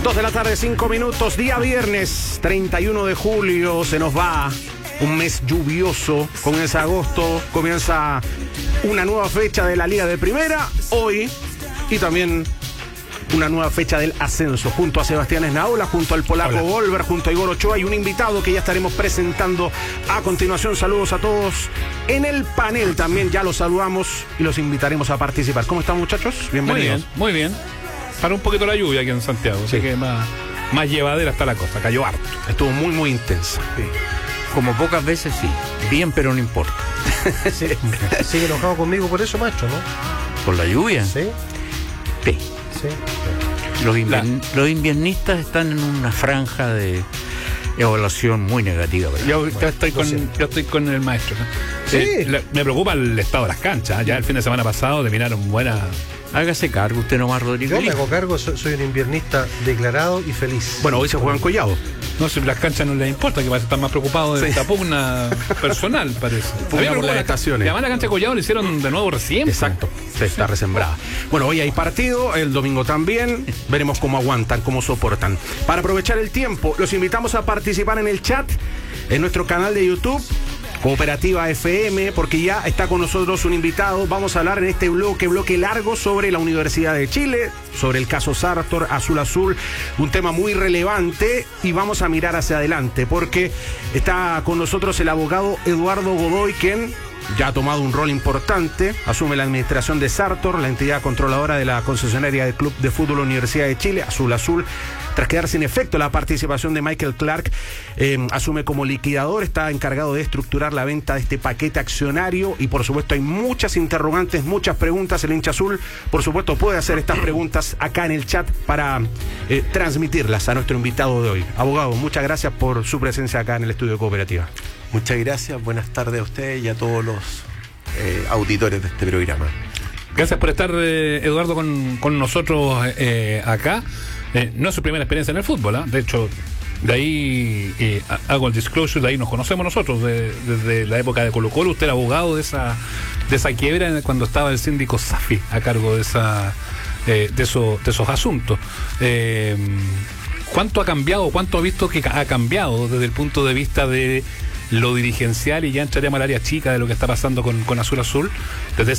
2 de la tarde, 5 minutos, día viernes, 31 de julio, se nos va un mes lluvioso, comienza agosto, comienza una nueva fecha de la Liga de Primera, hoy, y también una nueva fecha del ascenso, junto a Sebastián Esnaola, junto al polaco Golver, junto a Igor Ochoa y un invitado que ya estaremos presentando a continuación. Saludos a todos en el panel, también ya los saludamos y los invitaremos a participar. ¿Cómo están, muchachos? Bienvenidos. Muy bien. Para un poquito la lluvia aquí en Santiago, sí. Así que más llevadera está la cosa, cayó harto. Estuvo muy intensa. Sí. Como pocas veces, sí. Bien, pero no importa. Sí. ¿Sigue enojado conmigo por eso, macho, no? ¿Por la lluvia? Sí. Sí. Sí. Los inviernistas están en una franja de evaluación muy negativa. Yo estoy con el maestro, ¿no? Sí. Me preocupa el estado de las canchas. Ya el fin de semana pasado terminaron buenas. Hágase cargo usted nomás, Rodrigo. Yo me hago cargo, soy un inviernista declarado y feliz. Bueno, hoy se juegan Collado. No sé, las canchas no les importa, que parece estar más preocupados de esta pugna personal, parece. Por las estaciones. Y además la cancha de Collado lo hicieron de nuevo recién. Exacto, se está resembrada. Bueno, hoy hay partido, el domingo también. Veremos cómo aguantan, cómo soportan. Para aprovechar el tiempo, los invitamos a participar en el chat, en nuestro canal de YouTube, Cooperativa FM, porque ya está con nosotros un invitado. Vamos a hablar en este bloque largo sobre la Universidad de Chile, sobre el caso Sartor, Azul, un tema muy relevante, y vamos a mirar hacia adelante, porque está con nosotros el abogado Eduardo Godoy, quien ya ha tomado un rol importante, asume la administración de Sartor, la entidad controladora de la concesionaria del Club de Fútbol Universidad de Chile, Azul. Tras quedar sin efecto la participación de Michael Clark, asume como liquidador, está encargado de estructurar la venta de este paquete accionario, y por supuesto hay muchas interrogantes, muchas preguntas. El hincha azul, por supuesto, puede hacer estas preguntas acá en el chat para transmitirlas a nuestro invitado de hoy. Abogado, muchas gracias por su presencia acá en el estudio de Cooperativa. Muchas gracias, buenas tardes a ustedes y a todos los auditores de este programa. Gracias por estar, Eduardo, con nosotros acá. No es su primera experiencia en el fútbol, ¿eh? De hecho, de ahí hago el disclosure, de ahí nos conocemos nosotros, desde la época de Colo-Colo. Usted era abogado de esa quiebra cuando estaba el síndico Safi a cargo de esos asuntos. ¿Cuánto ha cambiado, cuánto ha visto que ha cambiado desde el punto de vista de lo dirigencial, y ya entraríamos al área chica de lo que está pasando con Azul, desde